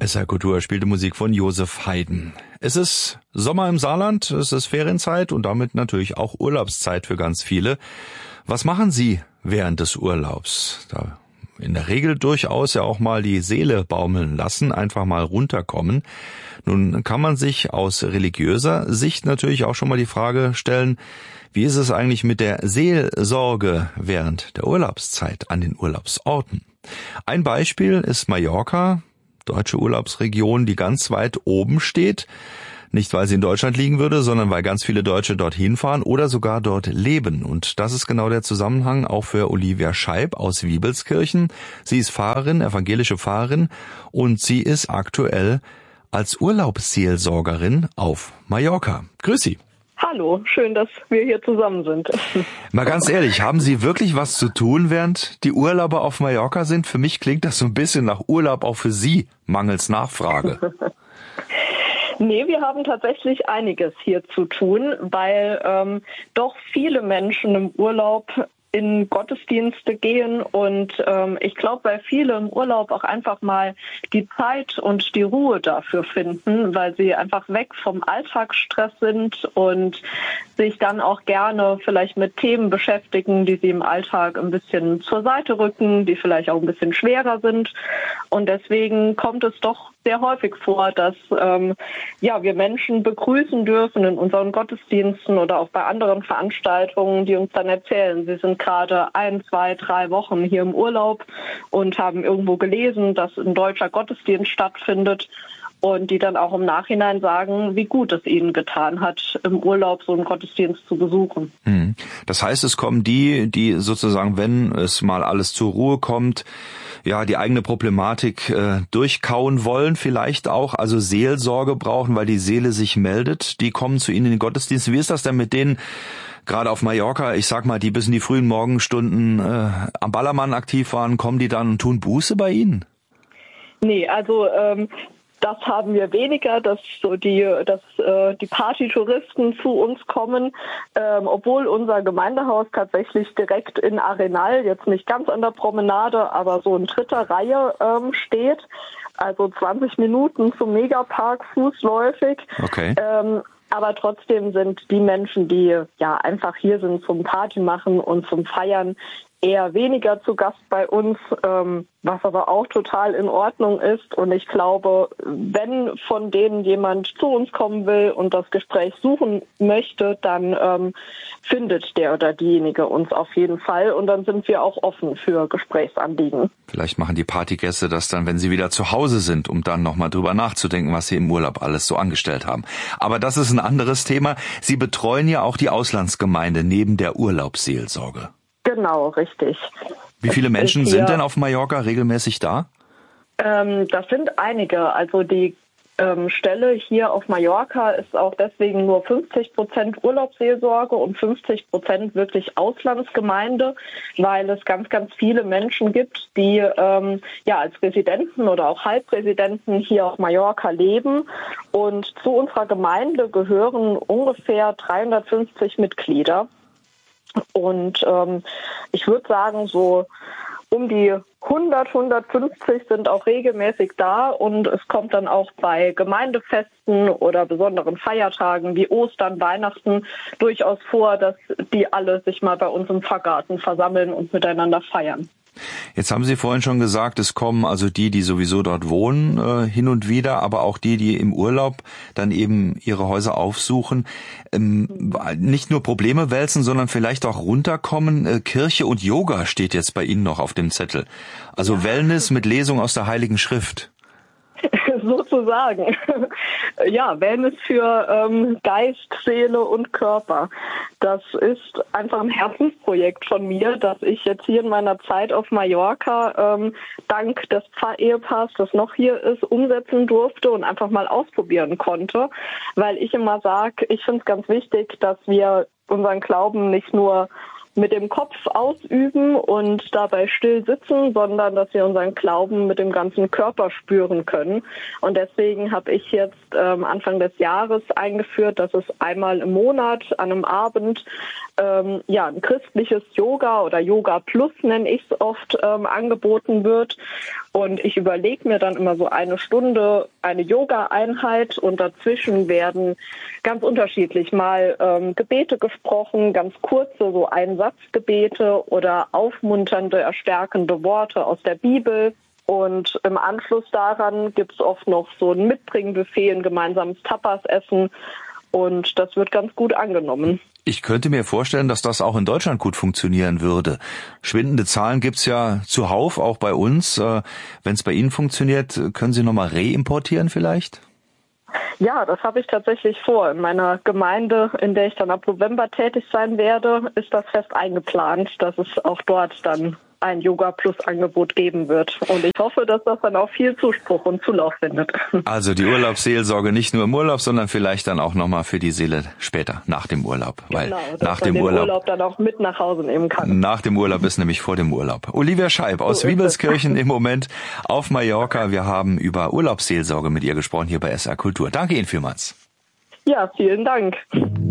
SR Kultur spielte Musik von Josef Haydn. Es ist Sommer im Saarland, es ist Ferienzeit und damit natürlich auch Urlaubszeit für ganz viele. Was machen Sie während des Urlaubs? Da in der Regel durchaus ja auch mal die Seele baumeln lassen, einfach mal runterkommen. Nun kann man sich aus religiöser Sicht natürlich auch schon mal die Frage stellen, wie ist es eigentlich mit der Seelsorge während der Urlaubszeit an den Urlaubsorten? Ein Beispiel ist Mallorca, deutsche Urlaubsregion, die ganz weit oben steht. Nicht, weil sie in Deutschland liegen würde, sondern weil ganz viele Deutsche dorthin fahren oder sogar dort leben. Und das ist genau der Zusammenhang auch für Olivia Scheib aus Wiebelskirchen. Sie ist Pfarrerin, evangelische Pfarrerin, und sie ist aktuell als Urlaubsseelsorgerin auf Mallorca. Grüß Sie. Hallo, schön, dass wir hier zusammen sind. Mal ganz ehrlich, haben Sie wirklich was zu tun, während die Urlauber auf Mallorca sind? Für mich klingt das so ein bisschen nach Urlaub auch für Sie, mangels Nachfrage. Nee, wir haben tatsächlich einiges hier zu tun, weil doch viele Menschen im Urlaub in Gottesdienste gehen und ich glaube, weil viele im Urlaub auch einfach mal die Zeit und die Ruhe dafür finden, weil sie einfach weg vom Alltagsstress sind und sich dann auch gerne vielleicht mit Themen beschäftigen, die sie im Alltag ein bisschen zur Seite rücken, die vielleicht auch ein bisschen schwerer sind. Und deswegen kommt es doch sehr häufig vor, dass wir Menschen begrüßen dürfen in unseren Gottesdiensten oder auch bei anderen Veranstaltungen, die uns dann erzählen, sie sind gerade 1, 2, 3 Wochen hier im Urlaub und haben irgendwo gelesen, dass ein deutscher Gottesdienst stattfindet. Und die dann auch im Nachhinein sagen, wie gut es ihnen getan hat, im Urlaub so einen Gottesdienst zu besuchen. Das heißt, es kommen die sozusagen, wenn es mal alles zur Ruhe kommt, ja, die eigene Problematik durchkauen wollen, vielleicht auch, also Seelsorge brauchen, weil die Seele sich meldet, die kommen zu Ihnen in den Gottesdienst. Wie ist das denn mit denen, gerade auf Mallorca, ich sag mal, die bis in die frühen Morgenstunden am Ballermann aktiv waren, kommen die dann und tun Buße bei Ihnen? Nee, also das haben wir weniger, dass die Partytouristen zu uns kommen, obwohl unser Gemeindehaus tatsächlich direkt in Arenal, jetzt nicht ganz an der Promenade, aber so in 3. Reihe steht. Also 20 Minuten zum Megapark fußläufig. Okay. Aber trotzdem sind die Menschen, die ja einfach hier sind zum Party machen und zum Feiern, eher weniger zu Gast bei uns, was aber auch total in Ordnung ist. Und ich glaube, wenn von denen jemand zu uns kommen will und das Gespräch suchen möchte, dann findet der oder diejenige uns auf jeden Fall. Und dann sind wir auch offen für Gesprächsanliegen. Vielleicht machen die Partygäste das dann, wenn sie wieder zu Hause sind, um dann nochmal drüber nachzudenken, was sie im Urlaub alles so angestellt haben. Aber das ist ein anderes Thema. Sie betreuen ja auch die Auslandsgemeinde neben der Urlaubsseelsorge. Genau, richtig. Wie viele Menschen sind denn auf Mallorca regelmäßig da? Das sind einige. Also die Stelle hier auf Mallorca ist auch deswegen nur 50% Urlaubsseelsorge und 50% wirklich Auslandsgemeinde, weil es ganz, ganz viele Menschen gibt, die als Residenten oder auch Halbresidenten hier auf Mallorca leben. Und zu unserer Gemeinde gehören ungefähr 350 Mitglieder. Und ich würde sagen, so um die 150 sind auch regelmäßig da und es kommt dann auch bei Gemeindefesten oder besonderen Feiertagen wie Ostern, Weihnachten durchaus vor, dass die alle sich mal bei uns im Pfarrgarten versammeln und miteinander feiern. Jetzt haben Sie vorhin schon gesagt, es kommen also die sowieso dort wohnen, hin und wieder, aber auch die im Urlaub dann eben ihre Häuser aufsuchen. Nicht nur Probleme wälzen, sondern vielleicht auch runterkommen. Kirche und Yoga steht jetzt bei Ihnen noch auf dem Zettel. Also ja. Wellness mit Lesung aus der Heiligen Schrift. Sozusagen. Ja, Wellness für Geist, Seele und Körper. Das ist einfach ein Herzensprojekt von mir, dass ich jetzt hier in meiner Zeit auf Mallorca dank des Pfarrehepaars, das noch hier ist, umsetzen durfte und einfach mal ausprobieren konnte. Weil ich immer sage, ich finde es ganz wichtig, dass wir unseren Glauben nicht nur mit dem Kopf ausüben und dabei still sitzen, sondern dass wir unseren Glauben mit dem ganzen Körper spüren können. Und deswegen habe ich jetzt Anfang des Jahres eingeführt, dass es einmal im Monat an einem Abend ein christliches Yoga oder Yoga Plus nenne ich es oft, angeboten wird. Und ich überlege mir dann immer so eine Stunde eine Yoga-Einheit und dazwischen werden ganz unterschiedlich mal Gebete gesprochen, ganz kurze, so Einsatzgebete oder aufmunternde, erstärkende Worte aus der Bibel. Und im Anschluss daran gibt es oft noch so ein Mitbringbuffet, ein gemeinsames Tapas-Essen und das wird ganz gut angenommen. Ich könnte mir vorstellen, dass das auch in Deutschland gut funktionieren würde. Schwindende Zahlen gibt's ja zuhauf, auch bei uns. Wenn es bei Ihnen funktioniert, können Sie nochmal reimportieren vielleicht? Ja, das habe ich tatsächlich vor. In meiner Gemeinde, in der ich dann ab November tätig sein werde, ist das fest eingeplant, dass es auch dort dann ein Yoga-Plus-Angebot geben wird. Und ich hoffe, dass das dann auch viel Zuspruch und Zulauf findet. Also die Urlaubsseelsorge nicht nur im Urlaub, sondern vielleicht dann auch nochmal für die Seele später, nach dem Urlaub. Weil nach dem Urlaub dann auch mit nach Hause nehmen kann. Nach dem Urlaub ist nämlich vor dem Urlaub. Olivia Scheib aus Wiebelskirchen im Moment auf Mallorca. Wir haben über Urlaubsseelsorge mit ihr gesprochen hier bei SR Kultur. Danke Ihnen vielmals. Ja, vielen Dank.